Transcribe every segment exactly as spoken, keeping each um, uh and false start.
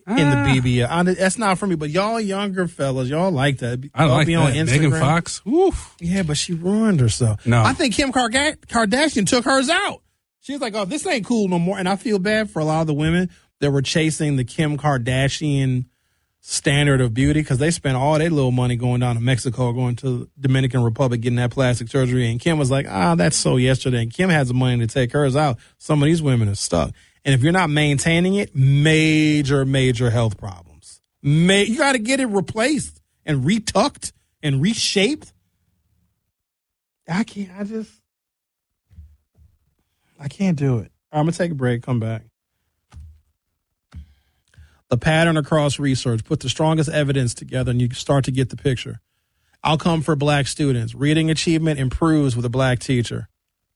in the B B L. I, that's not for me, but y'all younger fellas, y'all like that. I y'all like be that. on Instagram. Megan Fox. Oof. Yeah, but she ruined herself. No. I think Kim Kardashian took hers out. She was like, oh, this ain't cool no more. And I feel bad for a lot of the women that were chasing the Kim Kardashian standard of beauty because they spent all their little money going down to Mexico, going to the Dominican Republic, getting that plastic surgery. And Kim was like, ah, that's so yesterday. And Kim has the money to take hers out. Some of these women are stuck. And if you're not maintaining it, major, major health problems. May, you got to get it replaced and retucked and reshaped. I can't, I just, I can't do it. I'm going to take a break, come back. The pattern across research, put the strongest evidence together, and you start to get the picture. Outcome for black students. Reading achievement improves with a black teacher.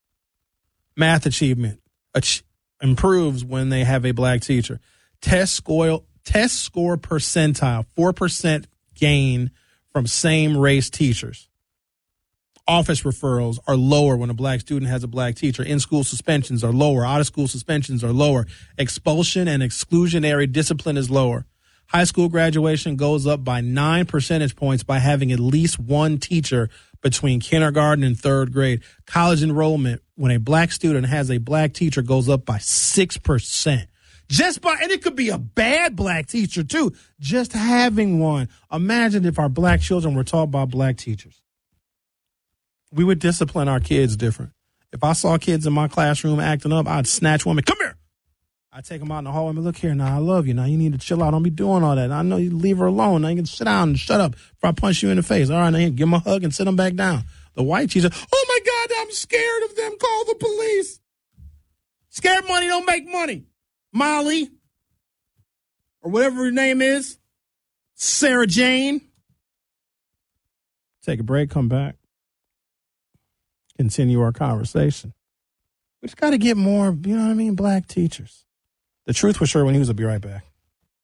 Math achievement ach- improves when they have a black teacher. Test score, test score percentile, four percent gain from same race teachers. Office referrals are lower when a black student has a black teacher. In-school suspensions are lower. Out-of-school suspensions are lower. Expulsion and exclusionary discipline is lower. High school graduation goes up by nine percentage points by having at least one teacher between kindergarten and third grade. College enrollment, when a black student has a black teacher, goes up by six percent. Just by, and it could be a bad black teacher too, just having one. Imagine if our black children were taught by black teachers. We would discipline our kids different. If I saw kids in my classroom acting up, I'd snatch one. Come here. I'd take them out in the hall and be, look here, now I love you. Now you need to chill out. Don't be doing all that. I know you leave her alone. Now you can sit down and shut up if I punch you in the face. All right, now give them a hug and sit them back down. The white teacher, oh my God, I'm scared of them. Call the police. Scared money don't make money. Molly, or whatever her name is, Sarah Jane. Take a break, come back. Continue our conversation. We just got to get more, you know what I mean, black teachers. The Truth with Sherwin Hughes will be right back.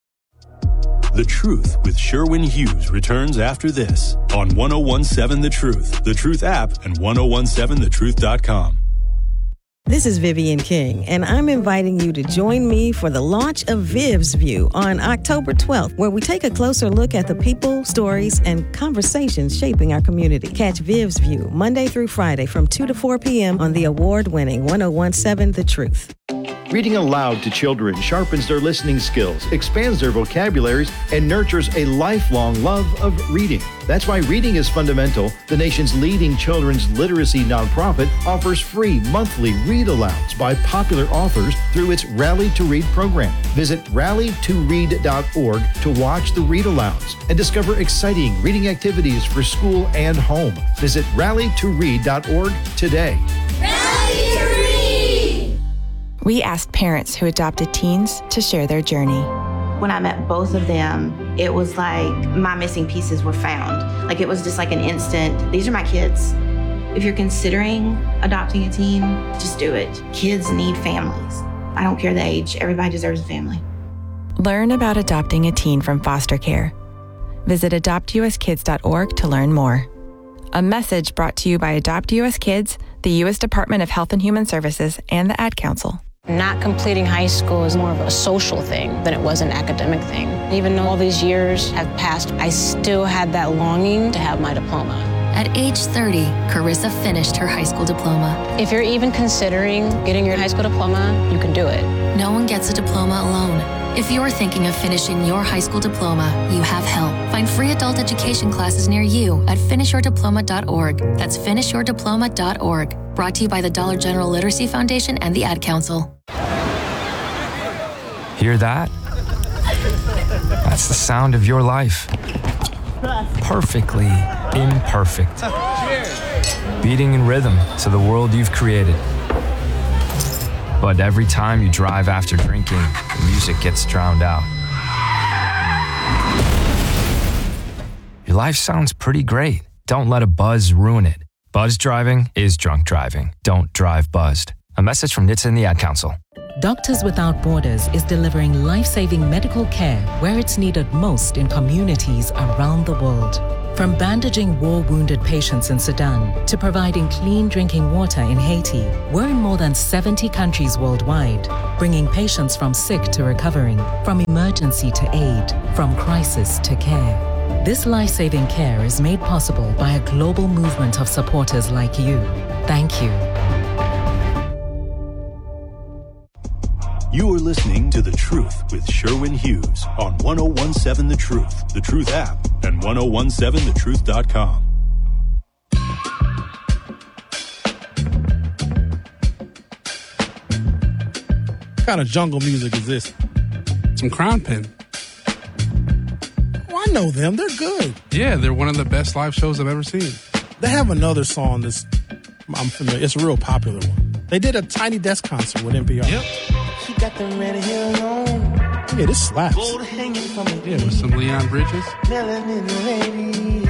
The Truth with Sherwin Hughes returns after this on ten seventeen The Truth, The Truth app, and ten seventeen the truth dot com. This is Vivian King, and I'm inviting you to join me for the launch of Viv's View on October twelfth, where we take a closer look at the people, stories, and conversations shaping our community. Catch Viv's View Monday through Friday from two to four p.m. on the award-winning ten seventeen The Truth. Reading aloud to children sharpens their listening skills, expands their vocabularies, and nurtures a lifelong love of reading. That's why Reading is Fundamental, the nation's leading children's literacy nonprofit, offers free monthly read-alouds by popular authors through its Rally to Read program. Visit rally to read dot org to watch the read-alouds and discover exciting reading activities for school and home. Visit rally to read dot org today. Rally to Read! We asked parents who adopted teens to share their journey. When I met both of them, it was like my missing pieces were found. Like it was just like an instant, these are my kids. If you're considering adopting a teen, just do it. Kids need families. I don't care the age, everybody deserves a family. Learn about adopting a teen from foster care. Visit adopt u s kids dot org to learn more. A message brought to you by Adopt U S Kids, the U S Department of Health and Human Services, and the Ad Council. Not completing high school is more of a social thing than it was an academic thing. Even though all these years have passed, I still had that longing to have my diploma. At age thirty, Carissa finished her high school diploma. If you're even considering getting your high school diploma, you can do it. No one gets a diploma alone. If you're thinking of finishing your high school diploma, you have help. Find free adult education classes near you at finish your diploma dot org. That's finish your diploma dot org. Brought to you by the Dollar General Literacy Foundation and the Ad Council. Hear that? That's the sound of your life. Perfectly imperfect. Beating in rhythm to the world you've created. But every time you drive after drinking, the music gets drowned out. Your life sounds pretty great. Don't let a buzz ruin it. Buzz driving is drunk driving. Don't drive buzzed. A message from N H T S A and the Ad Council. Doctors Without Borders is delivering life-saving medical care where it's needed most in communities around the world. From bandaging war-wounded patients in Sudan to providing clean drinking water in Haiti, we're in more than seventy countries worldwide, bringing patients from sick to recovering, from emergency to aid, from crisis to care. This life-saving care is made possible by a global movement of supporters like you. Thank you. You are listening to The Truth with Sherwin Hughes on one oh one seven The Truth, The Truth app, and ten seventeen the truth dot com. What kind of jungle music is this? Some Crown Pen. Oh, I know them. They're good. Yeah, they're one of the best live shows I've ever seen. They have another song that's I'm familiar. It's a real popular one. They did a Tiny Desk concert with N P R. Yep. She got them ready here alone. Yeah, this slaps. Gold hanging from the Yeah, with some Leon Bridges. Melanin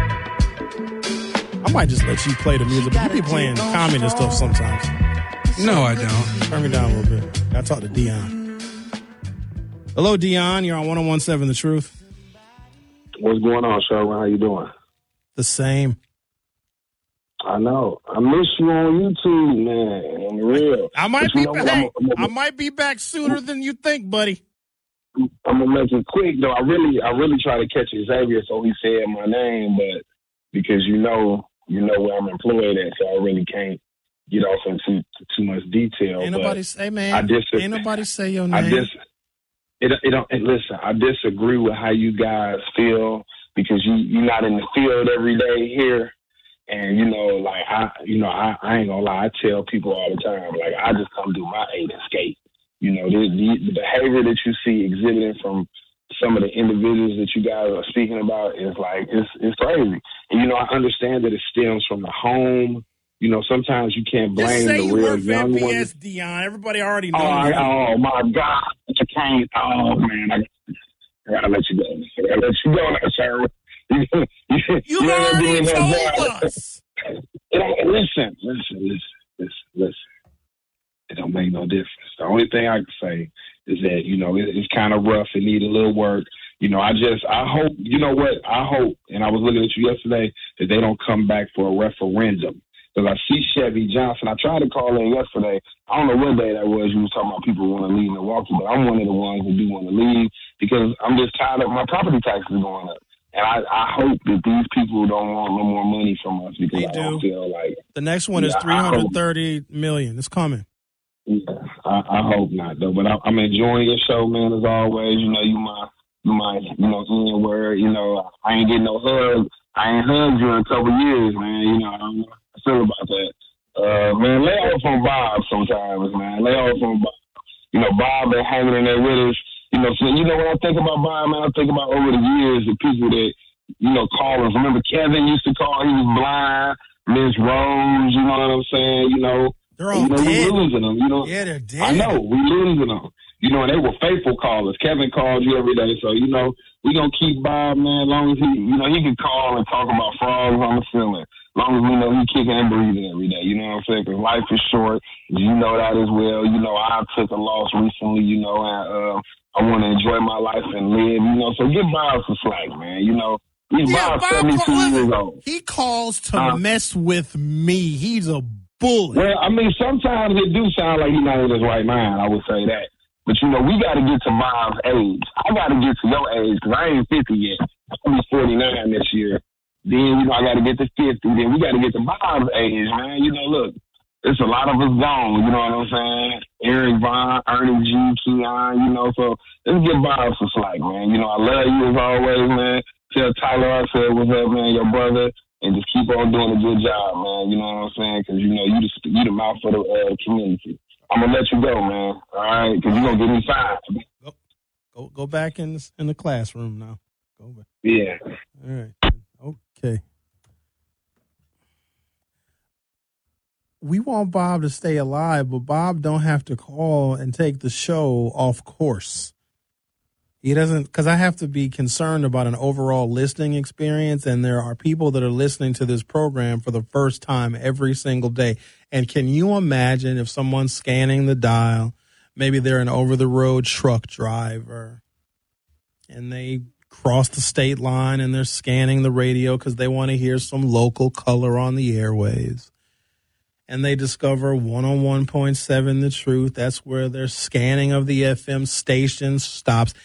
lady. I might just let you play the music, but you be playing communist stuff sometimes. No, I don't. Turn me down a little bit. I talk to Dion. Hello, Dion. You're on ten seventeen The Truth. What's going on, Sherwin? How you doing? The same. I know. I miss you on YouTube, man. On the real. I might But you be know back. what? I'm, I'm, I'm, I might be back sooner than you think, buddy. I'm gonna make it quick though. I really, I really try to catch Xavier, so he said my name, but because you know, you know where I'm employed at, so I really can't get off into too much detail. Ain't but nobody say, man. I dis- Ain't nobody say your name. I dis- it, it don't. And listen, I disagree with how you guys feel because you you're not in the field every day here. And, you know, like, I, you know, I, I ain't gonna lie. I tell people all the time, like, I just come do my eight and skate. You know, the, the, the behavior that you see exhibiting from some of the individuals that you guys are speaking about is like, it's, it's crazy. And, you know, I understand that it stems from the home. You know, sometimes you can't blame Just say the you real work for young N P S, ones. Dion. Everybody already Oh, knows. I, oh, my God. I can't. Oh, man. I, I gotta let you go. I gotta let you go now, sir. You, you, you already told us. It, listen, listen, listen, listen, listen. It don't make no difference. The only thing I can say is that, you know, it, it's kind of rough. It need a little work. You know, I just, I hope, you know what, I hope, and I was looking at you yesterday, that they don't come back for a referendum. Because I see Chevy Johnson. I tried to call in yesterday. I don't know what day that was. You was talking about people who want to leave Milwaukee, but I'm one of the ones who do want to leave because I'm just tired of my property taxes going up. And I, I hope that these people don't want no more money from us because They I do. don't feel like The next one is Yeah, I three hundred thirty million. It's coming. Yeah, I, I hope not though. But I, I'm enjoying your show, man. As always, you know you my you my you know N word. You know I ain't getting no hug. I ain't hugged you in a couple years, man. You know I don't know how I feel about that. Uh, man, lay off on Bob sometimes, man. Lay off on Bob. You know Bob been hanging in there with us. You know, so you know when I think about Bob, man, I think about over the years the people that, you know, call us. Remember Kevin used to call, he was blind, Miss Rose, you know what I'm saying? You know, They're all you know, dead. we losing them, you know. Yeah, they're dead. I know, we losing them. You know, and they were faithful callers. Kevin called you every day, so, you know, we going to keep Bob, man, as long as he, you know, he can call and talk about frogs on the ceiling. As long as we know he's kicking and breathing every day, you know what I'm saying? Because life is short. You know that as well. You know, I took a loss recently, you know, and uh, I want to enjoy my life and live, you know. So give Bob some slack, man. You know, he's Yeah, Bob Bob seventy-two call- years old. He calls to Uh, mess with me. He's a bully. Well, I mean, sometimes it do sound like he's not in his right mind. I would say that. But, you know, we got to get to Bob's age. I got to get to your age because I ain't fifty yet. I'll be forty-nine this year. Then, you know, I got to get to fifty. Then we got to get to Bob's age, man. You know, look, there's a lot of us gone. You know what I'm saying? Eric Vaughn, Ernie G, Keon, you know. So let's get Bob some slack, man. You know, I love you as always, man. Tell Tyler I said what's up, man, your brother. And just keep on doing a good job, man. You know what I'm saying? Because, you know, you the, you the mouth of the uh, community. I'm going to let you go, man. All right? Because you're going to get me fired. Go, go, go back in the, in the classroom now. Go back. Yeah. All right. Okay. We want Bob to stay alive, but Bob don't have to call and take the show off course. He doesn't, because I have to be concerned about an overall listening experience, and there are people that are listening to this program for the first time every single day. And can you imagine if someone's scanning the dial, maybe they're an over-the-road truck driver, and they cross the state line and they're scanning the radio because they want to hear some local color on the airwaves. And they discover one oh one point seven The Truth. That's where their scanning of the F M station stops.